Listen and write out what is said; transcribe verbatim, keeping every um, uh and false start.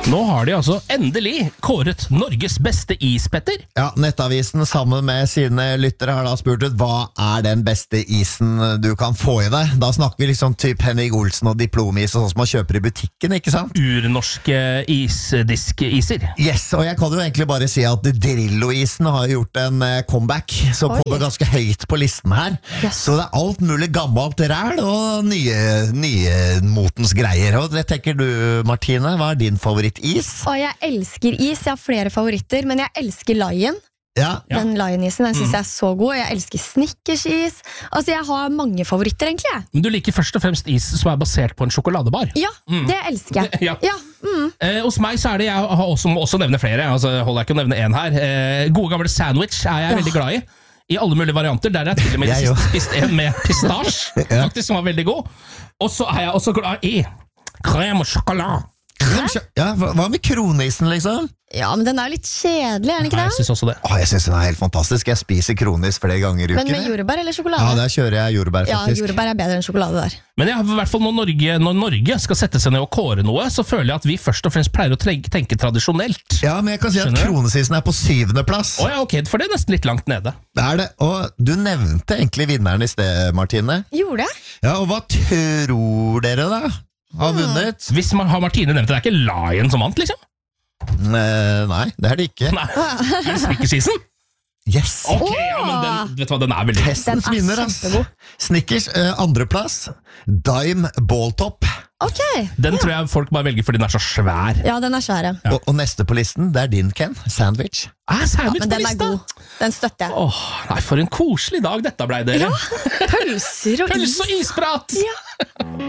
Nå har de altså endelig kåret Norges beste is, Petter. Ja, Nettavisen sammen med sine lyttere har da spurt ut hva er den beste isen du kan få i deg. Da snakker vi liksom typ Henning Olsen og diplomis og sånn som man kjøper i butikken, ikke sant? Urnorske isdisk-iser. Yes, og jeg kan jo egentlig bare si at Drillo-isen har gjort en comeback, så Oi. kommer ganske høyt på listen her. Yes. Så det er alt mulig gammelt ræl og nye, nye motens greier. Og det tenker du, Martine, hva er din favorittis? Og jeg elsker is, jeg har flere favoritter, men jeg elsker Lion. Ja, Ja. Den Lion-isen, den synes jeg er så god. Jeg elsker Snickers-is. Altså, jeg har mange favoritter, egentlig. jeg. Men du liker først og fremst is som er basert på en sjokoladebar. Ja, det elsker jeg. Ja. Ja, mm. Eh, hos meg så er det, jeg har også, må også nevne flere, altså holder jeg ikke å nevne en her. Eh, gode gamle sandwich er jeg Ja. veldig glad i. I alle mulige varianter, der har jeg til og med Jeg sist jo. spist en med pistasje, Ja. faktisk, som var veldig god. Og så er jeg også glad i krem og sjokolade. ja, hva hva med kronisen, liksom? Ja, men den er jo litt kjedelig, er den ikke Nei, jeg det? synes også det. Åh, jeg synes den er helt fantastisk. Jeg spiser kronis flere ganger i uken. Men med jeg. jordbær eller Ja, sjokolade? der kjører jeg jordbær, Ja, faktisk. jordbær er bedre enn sjokolade der. Men jeg, har i hvert fall når Norge, når Norge skal sette seg ned og kåre noe, så føler jeg at vi først og fremst pleier å tenke, tenke tradisjonelt. Ja, men jeg kan si at Skjønner du? kronesisen er på syvende plass. Å ja, ok, for det er nesten litt langt nede. Det er det, og du nevnte egentlig vinneren i sted, Martine. Gjorde jeg? Ja, og hva tror dere da? Har vunnet? Hvis man har Martine nevnt det, det er ikke Lion som vant, liksom? Eh, nei, det er det ikke. Nei, er det Snickersisen? Yes! Ok, ja, men den, vet du hva, den er veldig Hestens Den er vinner, ass. kjempegod. Snickers, eh, andreplass. Dime Balltop. Ok, Den tror jeg folk bare velger fordi den er så svær. ja, den er svær, ja. Ja. Og, og neste på listen, det er din, Ken. Sandwich. Er sandwich Men på den er lista? god. Den støtter jeg. Åh, nei, for en koselig dag dette ble, dere. Pølser og is. Pølse og isprat! Ja.